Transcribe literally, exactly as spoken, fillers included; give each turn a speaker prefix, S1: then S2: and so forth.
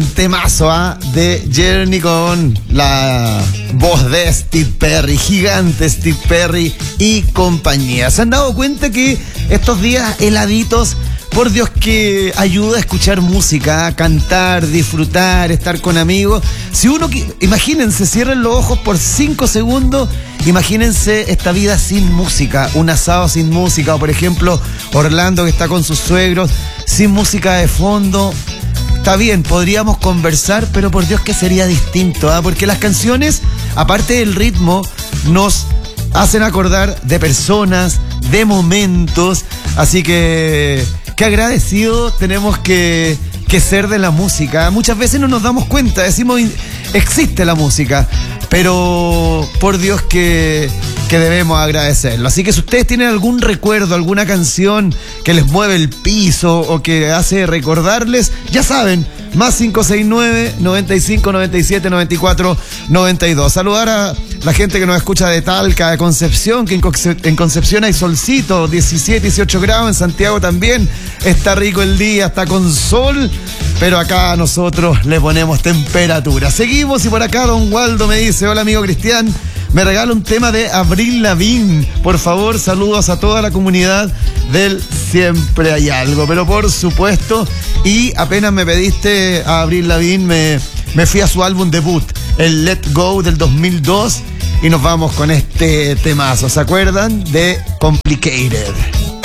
S1: temazo ¿eh? de Journey con la voz de Steve Perry, gigante Steve Perry y compañía. ¿Se han dado cuenta que estos días heladitos, por Dios que ayuda a escuchar música, a cantar, disfrutar, estar con amigos? Si uno, imagínense, cierren los ojos por cinco segundos, imagínense esta vida sin música, un asado sin música, o por ejemplo Orlando que está con sus suegros, sin música de fondo. Está bien, podríamos conversar, pero por Dios que sería distinto, ¿eh? Porque las canciones, aparte del ritmo, nos hacen acordar de personas, de momentos, así que qué agradecidos tenemos que, que ser de la música. Muchas veces no nos damos cuenta, decimos, existe la música, pero por Dios que, que debemos agradecerlo. Así que si ustedes tienen algún recuerdo, alguna canción que les mueve el piso o que hace recordarles, ya saben, más cinco seis nueve, noventa y cinco, noventa y siete, noventa y cuatro, noventa y dos. Saludar a la gente que nos escucha de Talca, de Concepción, que en, Concep- en Concepción hay solcito, diecisiete, dieciocho grados, en Santiago también está rico el día, está con sol, pero acá nosotros le ponemos temperatura. Seguimos y por acá don Waldo me dice: hola amigo Cristian, me regala un tema de Avril Lavigne. Por favor, saludos a toda la comunidad del Siempre Hay Algo. Pero por supuesto, y apenas me pediste a Avril Lavigne, me, me fui a su álbum debut, el Let Go del dos mil dos, y nos vamos con este temazo. ¿Se acuerdan de Complicated?